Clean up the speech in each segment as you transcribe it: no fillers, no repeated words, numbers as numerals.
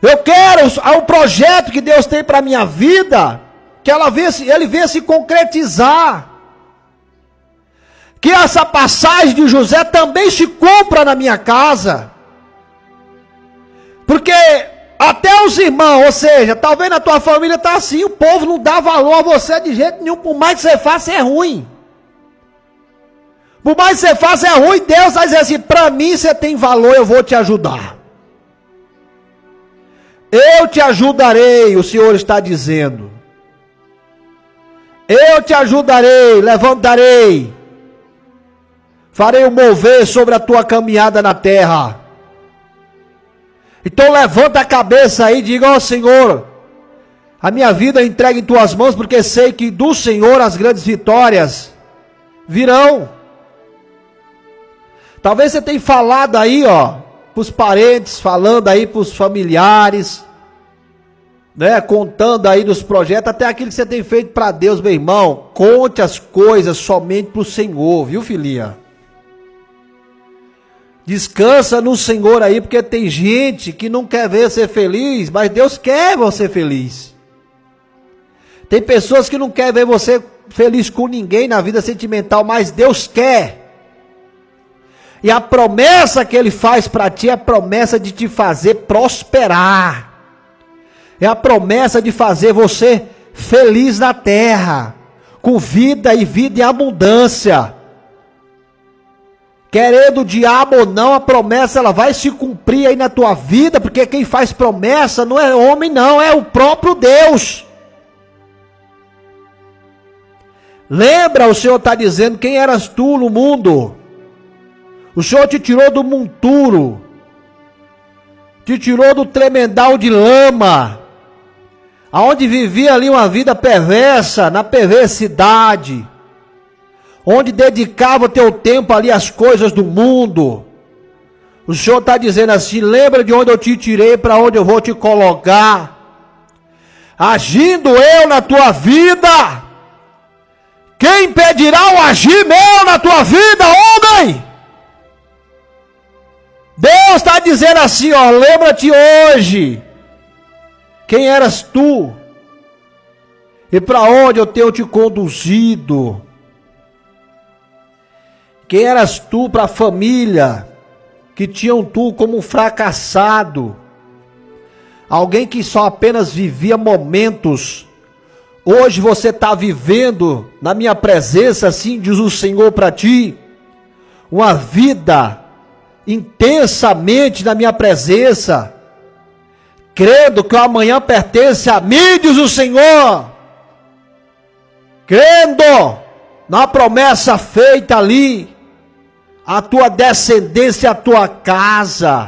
Eu quero o projeto que Deus tem para a minha vida, que ele venha se concretizar. Que essa passagem de José também se cumpra na minha casa. Porque até os irmãos, ou seja, talvez na tua família está assim, o povo não dá valor a você de jeito nenhum, por mais que você faça é ruim. Por mais que você faça é ruim, Deus vai dizer assim, para mim você tem valor, eu vou te ajudar. Eu te ajudarei, o Senhor está dizendo. Eu te ajudarei, levantarei. Farei o mover sobre a tua caminhada na terra. Então levanta a cabeça aí e diga, ó Senhor, a minha vida entregue em tuas mãos, porque sei que do Senhor as grandes vitórias virão. Talvez você tenha falado aí, ó, para os parentes, falando aí para os familiares, né, contando aí dos projetos, até aquilo que você tem feito para Deus, meu irmão. Conte as coisas somente para o Senhor, viu, filhinha? Descansa no Senhor aí, porque tem gente que não quer ver você feliz, mas Deus quer você feliz. Tem pessoas que não querem ver você feliz com ninguém na vida sentimental, mas Deus quer. E a promessa que Ele faz para ti é a promessa de te fazer prosperar. É a promessa de fazer você feliz na terra, com vida e vida em abundância. Querendo o diabo ou não, a promessa ela vai se cumprir aí na tua vida, porque quem faz promessa não é homem não, é o próprio Deus. Lembra, o Senhor está dizendo, quem eras tu no mundo? O Senhor te tirou do monturo, te tirou do tremendal de lama, aonde vivia ali uma vida perversa, na perversidade, onde dedicava o teu tempo ali às coisas do mundo. O Senhor está dizendo assim, lembra de onde eu te tirei, para onde eu vou te colocar. Agindo eu na tua vida, quem impedirá o agir meu na tua vida, homem? Deus está dizendo assim, ó, lembra-te hoje, quem eras tu, e para onde eu tenho te conduzido. Quem eras tu para a família, que tinham tu como um fracassado, alguém que só apenas vivia momentos. Hoje você está vivendo na minha presença, assim diz o Senhor para ti, uma vida intensamente na minha presença, crendo que o amanhã pertence a mim, diz o Senhor, crendo na promessa feita ali, a tua descendência, a tua casa.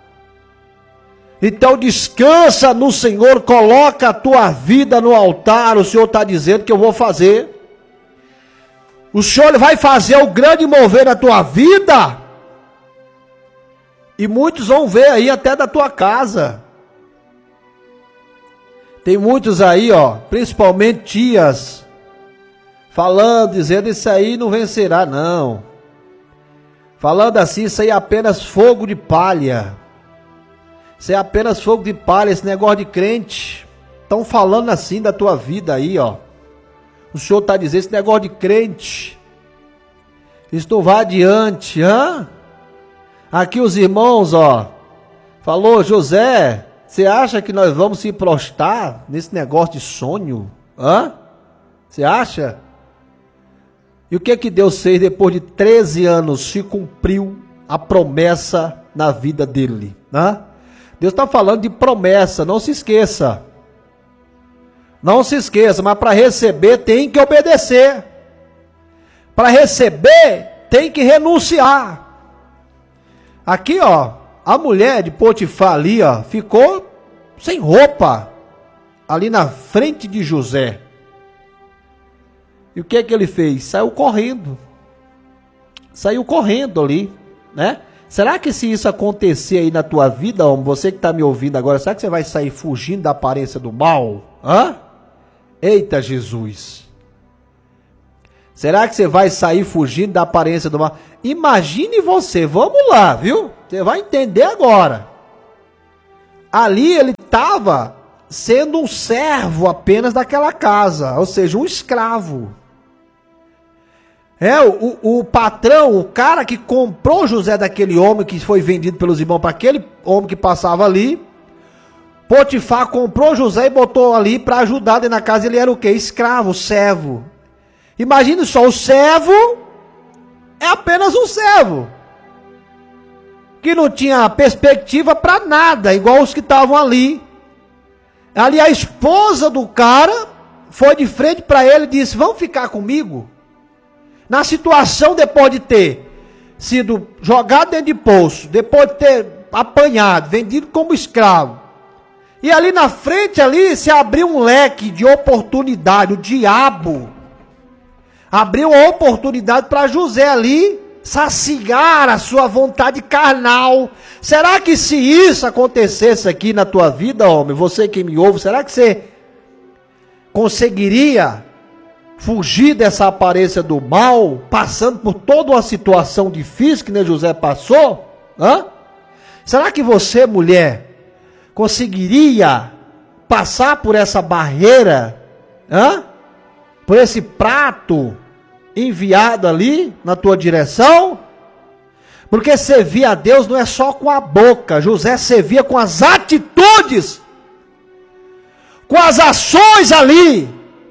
Então descansa no Senhor, coloca a tua vida no altar. O Senhor está dizendo que eu vou fazer. O Senhor vai fazer o grande mover na tua vida. E muitos vão ver aí até da tua casa. Tem muitos aí, ó, principalmente tias, falando, dizendo, isso aí não vencerá não. Falando assim, isso aí é apenas fogo de palha. Isso é apenas fogo de palha, esse negócio de crente. Estão falando assim da tua vida aí, ó. O Senhor está dizendo, esse negócio de crente, isso não vai adiante, hã? Aqui os irmãos, ó, falou, José, você acha que nós vamos se prostrar nesse negócio de sonho? Hã? Você acha? E o que Deus fez depois de 13 anos? Se cumpriu a promessa na vida dele. Né? Deus está falando de promessa, não se esqueça. Não se esqueça, mas para receber tem que obedecer. Para receber tem que renunciar. Aqui, ó, a mulher de Potifar ali, ó, ficou sem roupa ali na frente de José. E o que ele fez? Saiu correndo. Saiu correndo ali, né? Será que se isso acontecer aí na tua vida, homem, você que está me ouvindo agora, será que você vai sair fugindo da aparência do mal? Hã? Eita Jesus! Será que você vai sair fugindo da aparência do mal? Imagine você, vamos lá, viu? Você vai entender agora. ali ele estava sendo um servo apenas daquela casa, ou seja, um escravo. O patrão, o cara que comprou José daquele homem que foi vendido pelos irmãos para aquele homem que passava ali, Potifar comprou José e botou ali para ajudar dentro da casa. Ele era o quê? Escravo, servo. Imagine só, o servo é apenas um servo, que não tinha perspectiva para nada, igual os que estavam ali. Ali a esposa do cara foi de frente para ele e disse: vamos ficar comigo? Na situação, depois de ter sido jogado dentro de poço, depois de ter apanhado, vendido como escravo, e ali na frente ali se abriu um leque de oportunidade. O diabo abriu uma oportunidade para José ali saciar a sua vontade carnal. Será que se isso acontecesse aqui na tua vida, homem, você que me ouve, será que você conseguiria fugir dessa aparência do mal, passando por toda uma situação difícil que nem José passou? Será que você, mulher, conseguiria passar por essa barreira, por esse prato enviado ali na tua direção? Porque servir a Deus não é só com a boca. José servia com as atitudes, com as ações ali.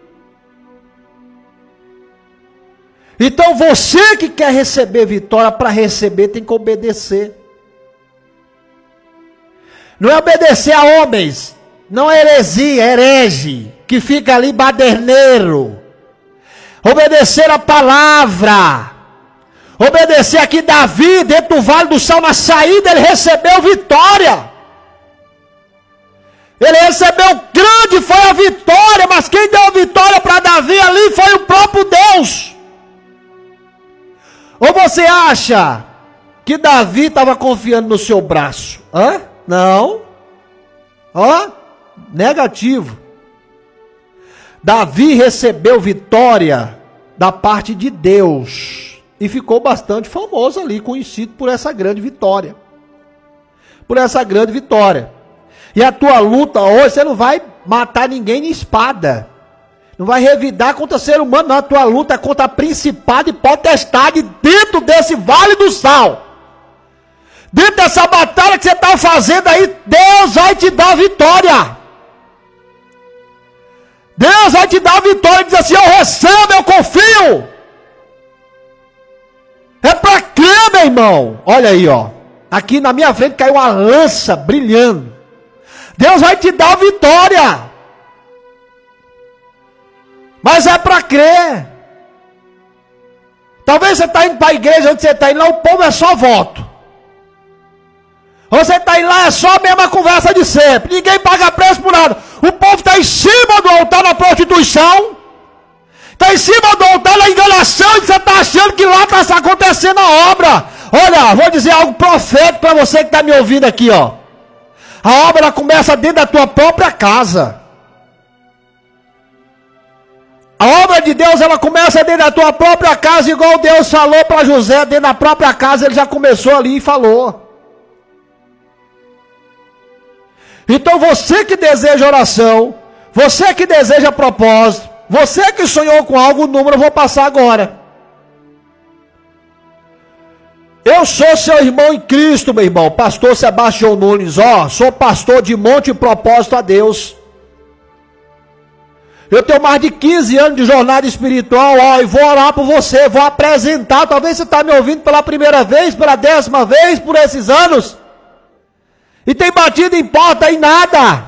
Então você que quer receber vitória, para receber tem que obedecer. Não é obedecer a homens, não é heresia, é herege, que fica ali baderneiro. Obedecer a palavra. Obedecer aqui Davi, dentro do vale do Sal, na saída ele recebeu vitória. Ele recebeu grande, foi a vitória, mas quem deu a vitória para Davi ali foi o próprio Deus. Ou você acha que Davi estava confiando no seu braço? Não. Negativo. Davi recebeu vitória da parte de Deus e ficou bastante famoso ali, conhecido por essa grande vitória. Por essa grande vitória. E a tua luta hoje, você não vai matar ninguém em espada. Não vai revidar contra ser humano, não. A tua luta é contra principado e potestade dentro desse vale do sal. Dentro dessa batalha que você está fazendo aí, Deus vai te dar vitória. Deus vai te dar vitória e diz assim: eu recebo, eu confio. É para crer, meu irmão. Olha aí, aqui na minha frente caiu uma lança brilhando. Deus vai te dar vitória. Mas é para crer. Talvez você está indo para a igreja onde você está indo lá, o povo é só voto. Ou você está indo lá, é só a mesma conversa de sempre. Ninguém paga preço por nada. O povo está em cima do altar na prostituição. Está em cima do altar na enganação. E você está achando que lá está acontecendo a obra. Olha, vou dizer algo profético para você que está me ouvindo aqui, A obra ela começa dentro da tua própria casa. A obra de Deus ela começa dentro da tua própria casa, igual Deus falou para José, dentro da própria casa ele já começou ali e falou. Então você que deseja oração, você que deseja propósito, você que sonhou com algo, o número eu vou passar agora. Eu sou seu irmão em Cristo, meu irmão, pastor Sebastião Nunes, sou pastor de Monte Propósito a Deus. Eu tenho mais de 15 anos de jornada espiritual, e vou orar por você, vou apresentar, talvez você está me ouvindo pela primeira vez, pela 10ª vez, por esses anos, e tem batido em porta e nada,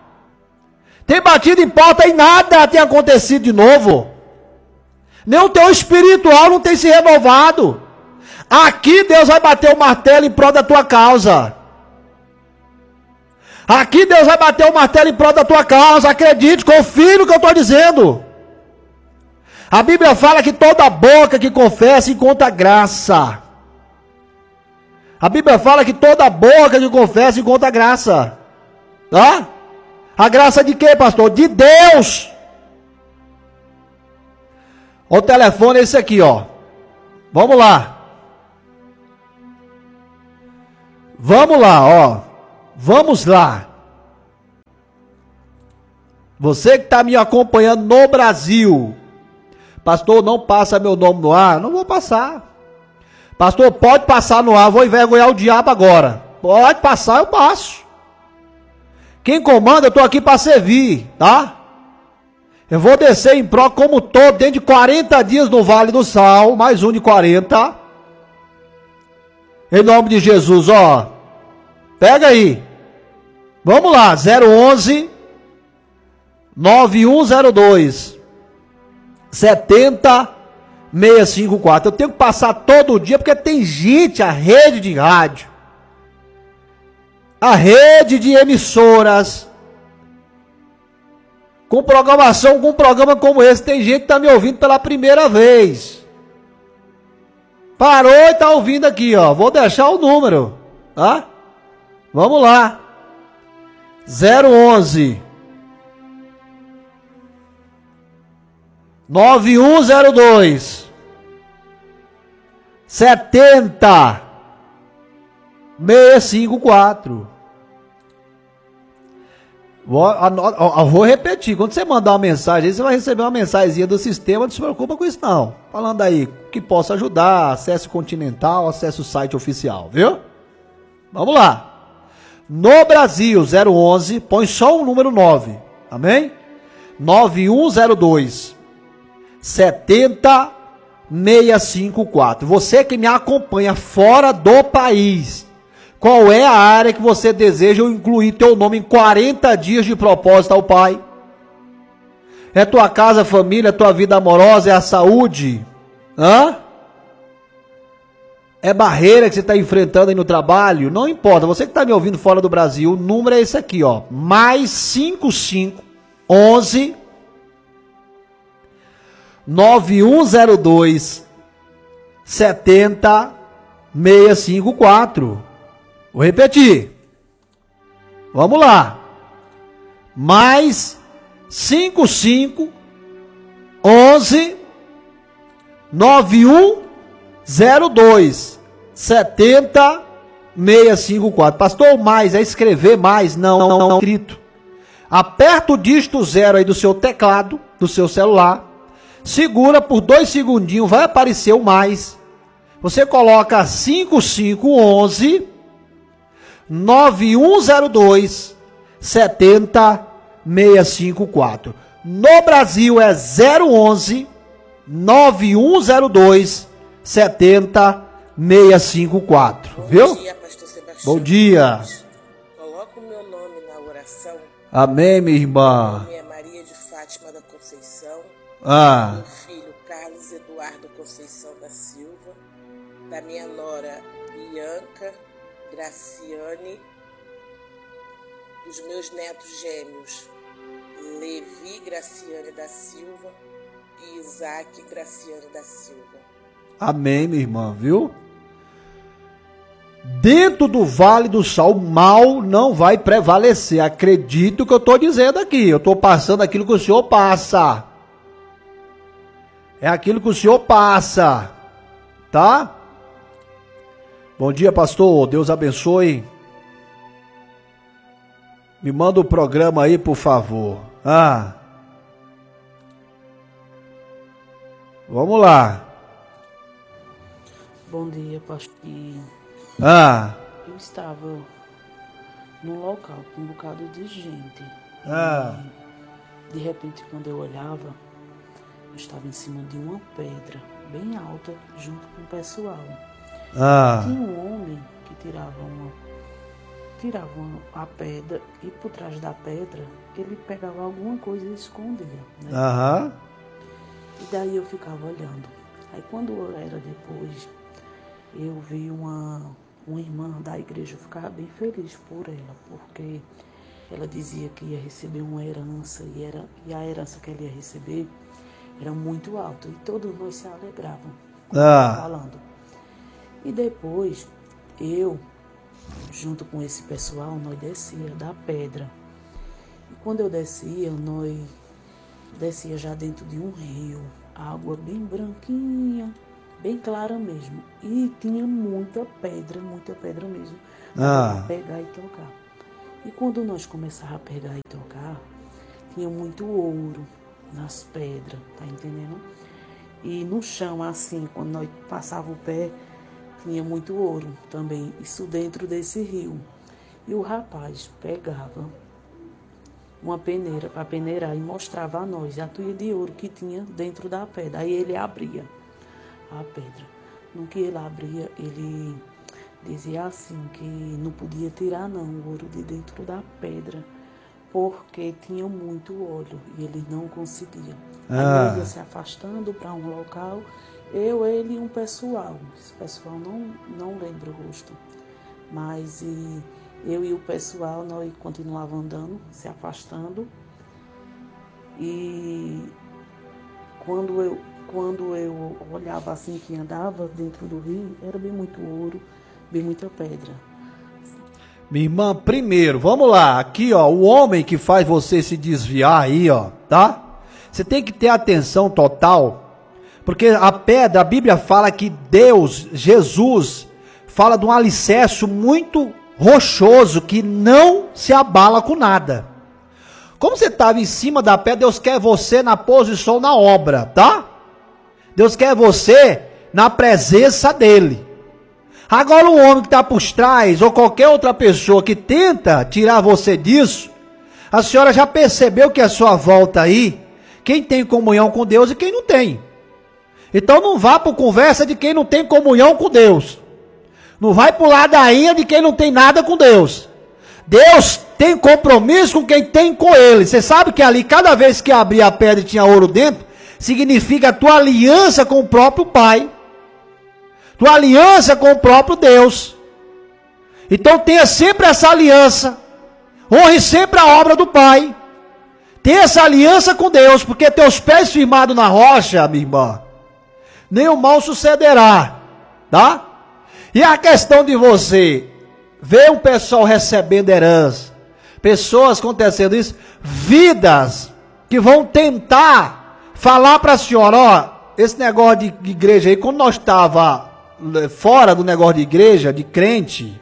tem acontecido de novo, nem o teu espiritual não tem se renovado. Aqui Deus vai bater o martelo em prol da tua causa. Aqui Deus vai bater o martelo em prol da tua causa. Acredite, confie no que eu estou dizendo. A Bíblia fala que toda boca que confessa encontra graça. A Bíblia fala que toda boca que confessa encontra graça. A graça de quê, pastor? De Deus. O telefone é esse aqui, Vamos lá. Vamos lá. Você que está me acompanhando no Brasil. Pastor, não passa meu nome no ar. Não vou passar. Pastor, pode passar no ar. Vou envergonhar o diabo agora. Pode passar, eu passo. Quem comanda, eu estou aqui para servir, tá? Eu vou descer em pró como todo, dentro de 40 dias no Vale do Sal. Mais um de 40. Em nome de Jesus, ó. Pega aí. Vamos lá, 011 9102 70654. Eu tenho que passar todo dia, porque tem gente, a rede de rádio, a rede de emissoras, com programação, com um programa como esse, tem gente que está me ouvindo pela primeira vez. Parou e está ouvindo aqui, ó. Vou deixar o número, tá? Vamos lá. 011 9102 70654. Vou repetir. Quando você mandar uma mensagem, você vai receber uma mensagenzinha do sistema. Não se preocupa com isso não. Falando aí que possa ajudar, acesso continental, acesso ao site oficial, viu? Vamos lá. No Brasil, 011, põe só o número 9, amém? 9102 70654. Você que me acompanha fora do país, qual é a área que você deseja eu incluir teu nome em 40 dias de propósito ao Pai? É tua casa, família, tua vida amorosa, é a saúde? Hã? É barreira que você está enfrentando aí no trabalho? Não importa, você que está me ouvindo fora do Brasil, o número é esse aqui, ó. Mais 5511 9102 70654. Vou repetir. Vamos lá. Mais 5511 9102 70654. Pastor, mais é escrever mais? Não, escrito. Aperta o dígito 0 aí do seu teclado, do seu celular. Segura por 2 segundinhos, vai aparecer o mais. Você coloca 5511 9102 70654. No Brasil é 011 9102 70654. Viu? Bom dia, pastor Sebastião. Bom dia. Coloca o meu nome na oração. Amém, minha irmã. Meu nome é Maria de Fátima da Conceição. Meu filho Carlos Eduardo Conceição da Silva. Da minha nora Bianca Graciane. Dos meus netos gêmeos Levi Graciane da Silva e Isaac Graciane da Silva. Amém, minha irmã, viu? Dentro do Vale do Sal, o mal não vai prevalecer. Acredito que eu estou dizendo aqui. Eu estou passando aquilo que o Senhor passa. É aquilo que o Senhor passa. Tá? Bom dia, pastor. Deus abençoe. Me manda o programa aí, por favor. Vamos lá. Bom dia, pastor. Eu estava num local com um bocado de gente. E, de repente, quando eu olhava, eu estava em cima de uma pedra bem alta, junto com o pessoal. Tinha um homem que tirava a pedra e por trás da pedra ele pegava alguma coisa e escondia, né? E daí eu ficava olhando. Aí quando era depois, eu vi uma irmã da igreja, eu ficava bem feliz por ela, porque ela dizia que ia receber uma herança e a herança que ela ia receber era muito alta e todos nós se alegravam falando. E depois eu, junto com esse pessoal, nós descia da pedra. E quando eu descia, nós descia já dentro de um rio, água bem branquinha, bem clara mesmo. E tinha muita pedra mesmo, para pegar e tocar. E quando nós começávamos a pegar e tocar, tinha muito ouro nas pedras, tá entendendo? E no chão, assim, quando nós passava o pé, tinha muito ouro também, isso dentro desse rio. E o rapaz pegava uma peneira para peneirar e mostrava a nós a tuia de ouro que tinha dentro da pedra. Aí ele abria a pedra. No que ele abria, ele dizia assim que não podia tirar não o ouro de dentro da pedra, porque tinha muito óleo e ele não conseguia. Aí ele ia se afastando para um local, ele e um pessoal. Esse pessoal não lembro o rosto, mas eu e o pessoal, nós continuávamos andando, se afastando. E quando eu olhava assim que andava dentro do rio, era bem muito ouro, bem muita pedra. Minha irmã, primeiro, vamos lá, aqui ó, o homem que faz você se desviar aí ó, tá? Você tem que ter atenção total, porque a pedra, a Bíblia fala que Deus, Jesus, fala de um alicerce muito rochoso, que não se abala com nada. Como você estava em cima da pedra, Deus quer você na posição na obra, tá? Deus quer você na presença dele. Agora o homem que está por trás, ou qualquer outra pessoa que tenta tirar você disso, a senhora já percebeu que a sua volta aí, quem tem comunhão com Deus e quem não tem. Então não vá por conversa de quem não tem comunhão com Deus. Não vai por ladainha de quem não tem nada com Deus. Deus tem compromisso com quem tem com ele. Você sabe que ali, cada vez que abria a pedra e tinha ouro dentro, significa a tua aliança com o próprio Pai. Tua aliança com o próprio Deus. Então tenha sempre essa aliança. Honre sempre a obra do Pai. Tenha essa aliança com Deus, porque teus pés firmados na rocha, minha irmã, nenhum mal sucederá, tá? E a questão de você ver um pessoal recebendo herança, pessoas acontecendo isso, vidas que vão tentar falar para a senhora, ó, esse negócio de igreja aí, quando nós estava fora do negócio de igreja, de crente,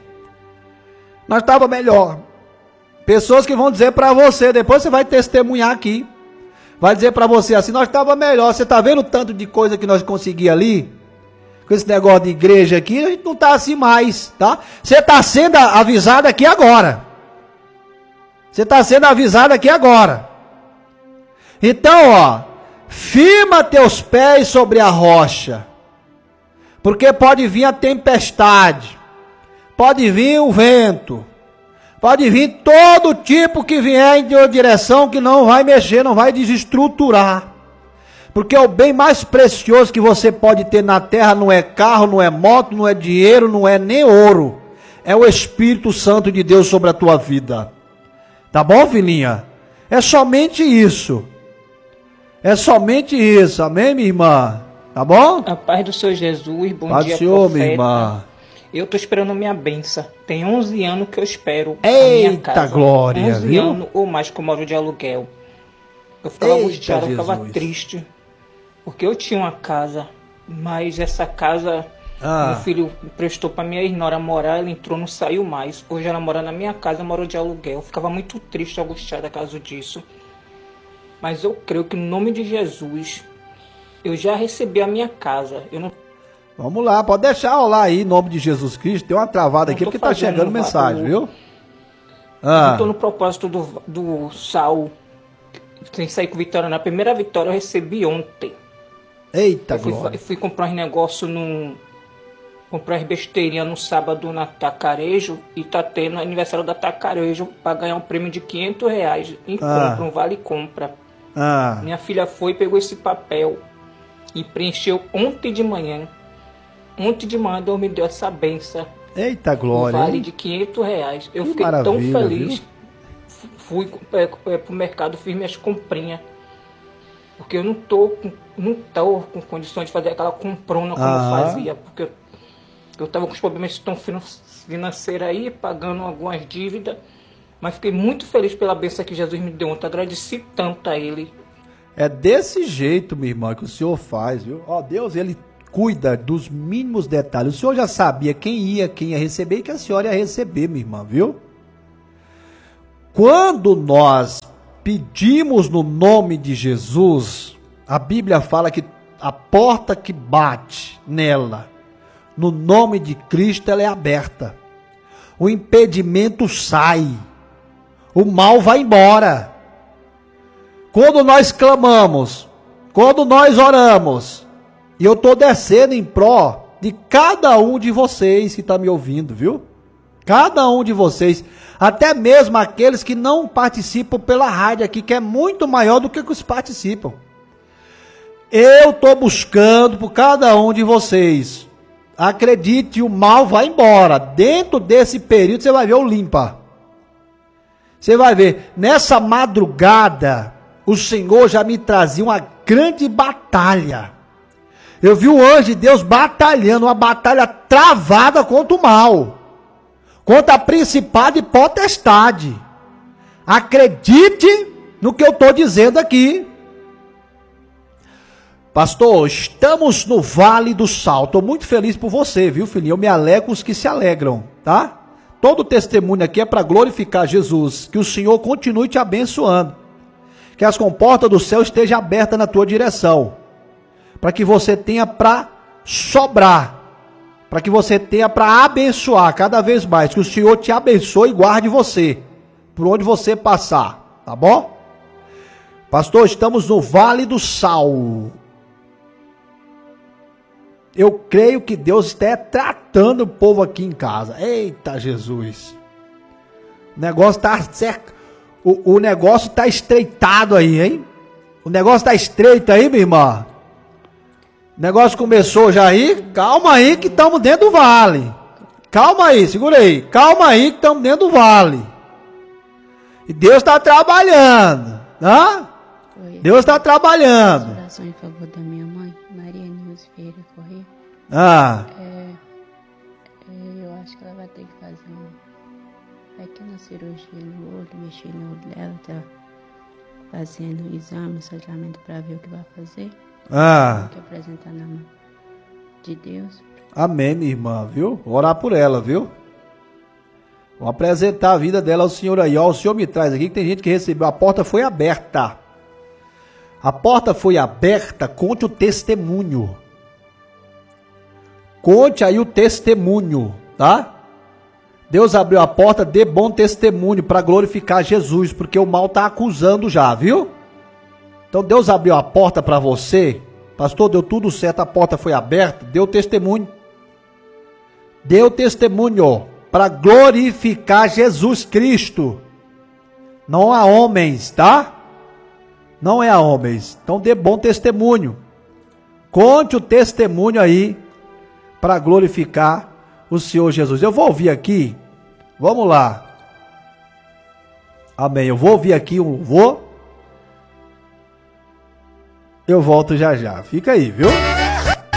nós estava melhor. Pessoas que vão dizer para você, depois você vai testemunhar aqui, vai dizer para você assim, nós estava melhor, você está vendo o tanto de coisa que nós conseguimos ali? Com esse negócio de igreja aqui, a gente não está assim mais, tá? Você está sendo avisado aqui agora. Você está sendo avisado aqui agora. Então, ó, firma teus pés sobre a rocha, porque pode vir a tempestade, pode vir o vento, pode vir todo tipo que vier em tua direção, que não vai mexer, não vai desestruturar. Porque o bem mais precioso que você pode ter na terra não é carro, não é moto, não é dinheiro, não é nem ouro. É o Espírito Santo de Deus sobre a tua vida. Tá bom, filhinha? É somente isso. É somente isso. Amém, minha irmã? Tá bom? A paz do Senhor Jesus. Bom paz dia, Senhor, profeta. Minha irmã. Eu tô esperando minha bênção. Tem 11 anos que eu espero a Eita minha casa. glória, 11 viu? anos ou mais que eu moro de aluguel. Eu ficava angustiado, eu ficava triste. Porque eu tinha uma casa, mas essa casa, meu filho prestou para minha irmã morar, ela entrou, não saiu mais. Hoje ela mora na minha casa, mora de aluguel. Eu ficava muito triste, angustiado a causa disso. Mas eu creio que no nome de Jesus, eu já recebi a minha casa. Eu não... Vamos lá, pode deixar rolar aí, em nome de Jesus Cristo. Tem uma travada aqui, porque tá chegando mensagem, viu? Eu tô no propósito do Saul. Sem sair com vitória. Na primeira vitória eu recebi ontem. Eita, glória. Eu fui comprar uns negócios comprar as besteirinhas no sábado na Tacarejo, e tá tendo aniversário da Tacarejo para ganhar um prêmio de R$500 em compra, um vale compra. Minha filha foi, pegou esse papel e preencheu ontem de manhã. Ontem de manhã Deus me deu essa benção. Eita, glória. Um vale de R$500. Eu fiquei tão feliz. Viu? Fui pro mercado, fiz minhas comprinhas. Porque eu não tô com condições de fazer aquela comprona como eu fazia. Porque eu tava com os problemas financeiros aí, pagando algumas dívidas. Mas fiquei muito feliz pela bênção que Jesus me deu ontem. Agradeci tanto a Ele. É desse jeito, minha irmã, que o Senhor faz, viu? Ó, Deus, Ele cuida dos mínimos detalhes. O Senhor já sabia quem ia receber e que a senhora ia receber, minha irmã, viu? Quando nós pedimos no nome de Jesus, a Bíblia fala que a porta que bate nela, no nome de Cristo, ela é aberta. O impedimento sai. O mal vai embora. Quando nós clamamos, quando nós oramos, e eu estou descendo em pró de cada um de vocês que está me ouvindo, viu? Cada um de vocês, até mesmo aqueles que não participam pela rádio aqui, que é muito maior do que os que participam. Eu estou buscando por cada um de vocês. Acredite, o mal vai embora. Dentro desse período você vai ver o limpa. Você vai ver, nessa madrugada, o Senhor já me trazia uma grande batalha. Eu vi o anjo de Deus batalhando, uma batalha travada contra o mal. Contra a principado e potestade. Acredite no que eu estou dizendo aqui. Pastor, estamos no Vale do Sal. Estou muito feliz por você, viu, filhinho? Eu me alegro com os que se alegram, tá? Todo testemunho aqui é para glorificar Jesus. Que o Senhor continue te abençoando. Que as comportas do céu estejam abertas na tua direção. Para que você tenha para sobrar. Para que você tenha para abençoar cada vez mais. Que o Senhor te abençoe e guarde você. Por onde você passar. Tá bom? Pastor, estamos no Vale do Sal. Eu creio que Deus está tratando o povo aqui em casa. Eita Jesus. O negócio está certo. O negócio está estreitado aí, hein? O negócio está estreito aí, minha irmã. O negócio começou já aí. Calma aí que estamos dentro do vale. Calma aí, segura aí. Calma aí que estamos dentro do vale. E Deus está trabalhando. Hã? Deus está trabalhando. Oração em favor da minha mãe, Maria Nilce Vieira Corrêa. Eu acho que ela vai ter que fazer uma pequena cirurgia no olho, mexer no olho dela, tá fazendo um exame, um tratamento para ver o que vai fazer. Tem que apresentar na mão de Deus. Amém, minha irmã, viu? Vou orar por ela, viu? Vou apresentar a vida dela ao Senhor aí. Ó, o Senhor me traz aqui que tem gente que recebeu. A porta foi aberta. A porta foi aberta, conte o testemunho. Conte aí o testemunho, tá? Deus abriu a porta, dê bom testemunho para glorificar Jesus, porque o mal está acusando já, viu? Então Deus abriu a porta para você. Pastor, deu tudo certo, a porta foi aberta, deu testemunho. Deu testemunho para glorificar Jesus Cristo. Não há homens, tá? Não é a homens. Então dê bom testemunho. Conte o testemunho aí para glorificar o Senhor Jesus. Eu vou ouvir aqui. Vamos lá. Amém. Eu vou ouvir aqui um vou. Eu volto já já. Fica aí, viu?